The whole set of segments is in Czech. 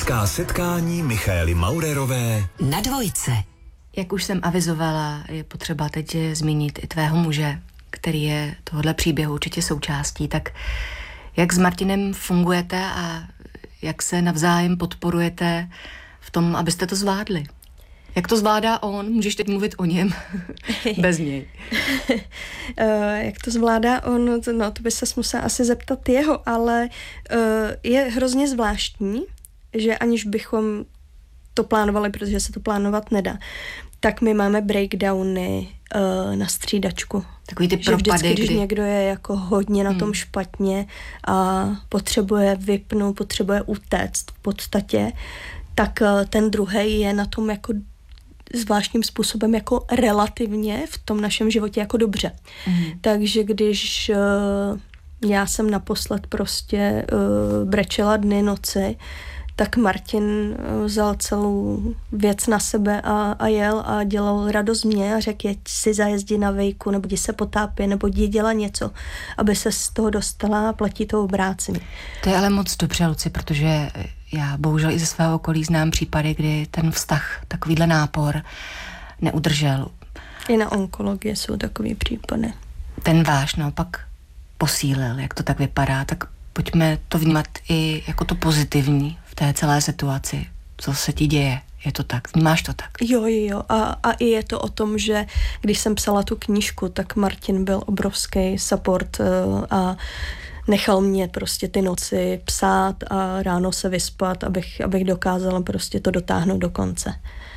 Lidská setkání Michaely Maurerové na Dvojce. Jak už jsem avizovala, je potřeba teď zmínit i tvého muže, který je tohohle příběhu určitě součástí. Tak jak s Martinem fungujete a jak se navzájem podporujete v tom, abyste to zvládli? Jak to zvládá on? Můžeš teď mluvit o něm bez něj. Jak to zvládá on? No, to by ses musela asi zeptat jeho, ale je hrozně zvláštní, že aniž bychom to plánovali, protože se to plánovat nedá, tak my máme breakdowny na střídačku. Takový ty že propady, vždycky, když někdo je jako hodně na tom špatně a potřebuje vypnout, potřebuje utéct v podstatě, tak ten druhej je na tom jako zvláštním způsobem jako relativně v tom našem životě jako dobře. Takže když já jsem naposled prostě brečela dny, noci, tak Martin vzal celou věc na sebe a jel a dělal radost mě a řekl, jeď si zajezdí na vejku, nebo jdi se potápět, nebo jdi dělat něco, aby se z toho dostala a platí to obráceně. To je ale moc dobře, Luci, protože já bohužel i ze svého okolí znám případy, kdy ten vztah, takovýhle nápor neudržel. I na onkologii jsou takový případy. Ten váš naopak posílil, jak to tak vypadá, tak pojďme to vnímat i jako to pozitivní v té celé situaci. Co se ti děje? Je to tak? Vnímáš to tak? Jo. A i je to o tom, že když jsem psala tu knížku, tak Martin byl obrovský support a nechal mě prostě ty noci psát a ráno se vyspat, abych dokázala prostě to dotáhnout do konce.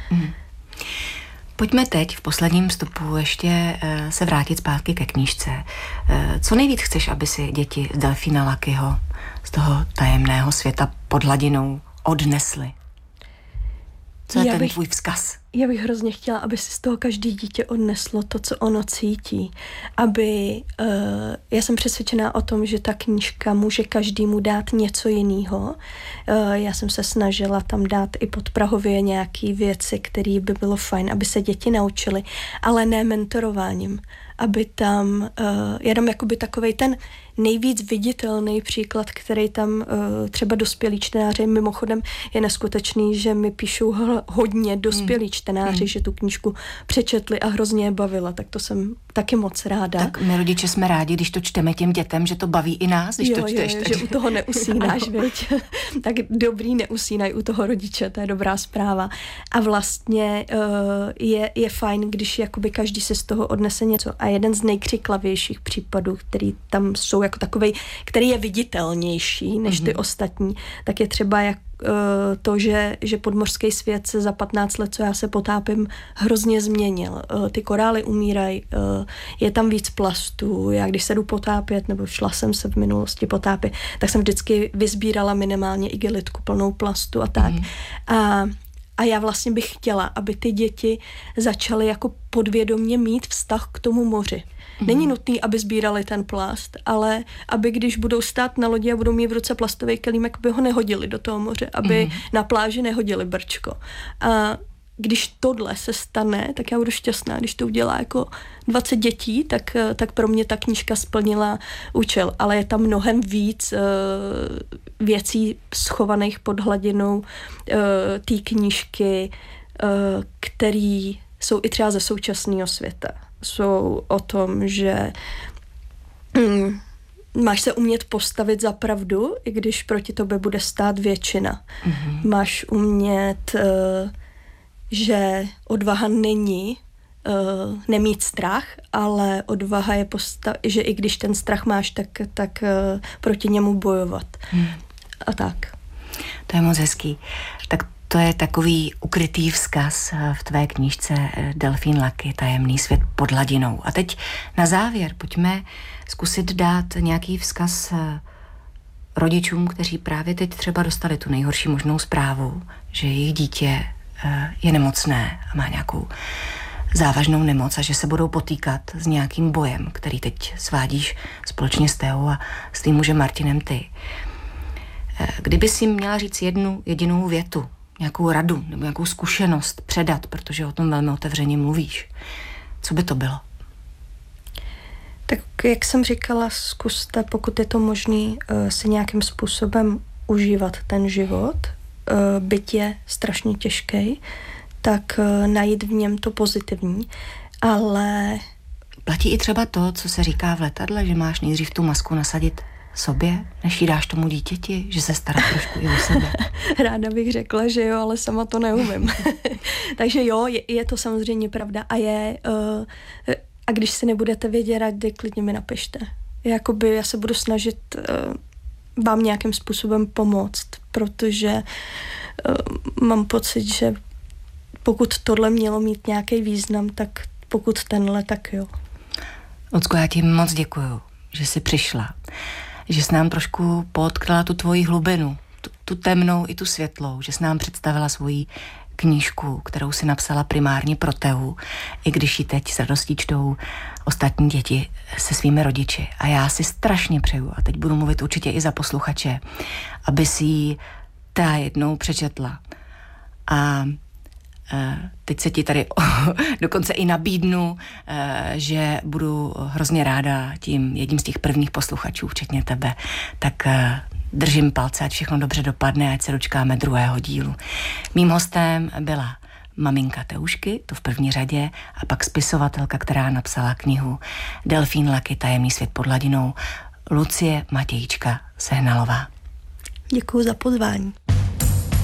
Pojďme teď v posledním vstupu ještě se vrátit zpátky ke knížce. Co nejvíc chceš, aby si děti z Delfína Luckyho, z toho tajemného světa pod hladinou odnesly? Co je ten tvůj vzkaz? Já bych hrozně chtěla, aby si z toho každý dítě odneslo to, co ono cítí. Já jsem přesvědčená o tom, že ta knížka může každému dát něco jiného. Já jsem se snažila tam dát i podprahově nějaké věci, které by bylo fajn, aby se děti naučily, ale ne mentorováním. Aby tam, já dám jakoby takovej ten nejvíc viditelný příklad, který tam třeba dospělí čtenáři, mimochodem je neskutečný, že mi píšou hodně dospělí čtenáři, že tu knížku přečetli a hrozně je bavila, tak to jsem taky moc ráda. Tak my rodiče jsme rádi, když to čteme těm dětem, že to baví i nás, když to čteš. Že u toho neusínáš, viď? Tak dobrý, neusínaj u toho rodiče, to je dobrá zpráva. A vlastně je fajn, když jakoby každý se z toho odnese něco. A jeden z nejkřiklavějších případů, který tam jsou jako takovej, který je viditelnější než ty ostatní, tak je třeba to, že podmořský svět se za 15 let, co já se potápím, hrozně změnil. Ty korály umírají, je tam víc plastů. Já když se jdu potápět, nebo šla jsem se v minulosti potápět, tak jsem vždycky vysbírala minimálně igelitku plnou plastu a tak. A já vlastně bych chtěla, aby ty děti začaly jako podvědomě mít vztah k tomu moři. Není nutný, aby sbírali ten plast, ale aby když budou stát na lodi a budou mít v ruce plastový kelímek, aby ho nehodili do toho moře, aby na pláži nehodili brčko. A když tohle se stane, tak já budu šťastná. Když to udělá jako 20 dětí, tak pro mě ta knížka splnila účel. Ale je tam mnohem víc věcí schovaných pod hladinou té knížky, které jsou i třeba ze současného světa. Jsou o tom, že máš se umět postavit za pravdu, i když proti tobě bude stát většina. Máš umět, že odvaha není nemít strach, ale odvaha je že i když ten strach máš, tak proti němu bojovat. A tak. To je moc hezký. Tak to je takový ukrytý vzkaz v tvé knížce Delfín Lucky, tajemný svět pod hladinou. A teď na závěr pojďme zkusit dát nějaký vzkaz rodičům, kteří právě teď třeba dostali tu nejhorší možnou zprávu, že jejich dítě je nemocné a má nějakou závažnou nemoc a že se budou potýkat s nějakým bojem, který teď svádíš společně s Teou a s tím mužem Martinem ty. Kdyby si měla říct jednu jedinou větu, nějakou radu nebo nějakou zkušenost předat, protože o tom velmi otevřeně mluvíš, co by to bylo? Tak jak jsem říkala, zkuste, pokud je to možný, si nějakým způsobem užívat ten život, byť je strašně těžký, tak najít v něm to pozitivní, ale... Platí i třeba to, co se říká v letadle, že máš nejdřív tu masku nasadit sobě, než ji dáš tomu dítěti, že se stará trošku i o sebe. Ráda bych řekla, že jo, ale sama to neumím. Takže jo, je to samozřejmě pravda a když si nebudete vědět rady, klidně mi napište. Jakoby já se budu snažit vám nějakým způsobem pomoct, protože mám pocit, že pokud tohle mělo mít nějaký význam, tak pokud tenhle, tak jo. Lucko, já ti moc děkuju, že jsi přišla, že jsi nám trošku potkala tu tvoji hlubinu, tu temnou i tu světlou, že jsi nám představila svoji knížku, kterou si napsala primárně pro Tehu, i když ji teď s radostí čtou ostatní děti se svými rodiči. A já si strašně přeju, a teď budu mluvit určitě i za posluchače, aby si ji ta jednou přečetla. A teď se ti tady dokonce i nabídnu, že budu hrozně ráda tím jedním z těch prvních posluchačů, včetně tebe. Tak držím palce, ať všechno dobře dopadne, ať se dočkáme druhého dílu. Mým hostem byla maminka Teušky, to v první řadě, a pak spisovatelka, která napsala knihu Delfín Lucky, tajemný svět pod hladinou, Lucie Matějčka Sehnalová. Děkuju za pozvání.